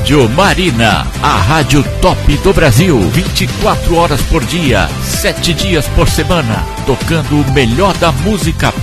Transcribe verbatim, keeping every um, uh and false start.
Rádio Marina, a rádio top do Brasil, vinte e quatro horas por dia, sete dias por semana, tocando o melhor da música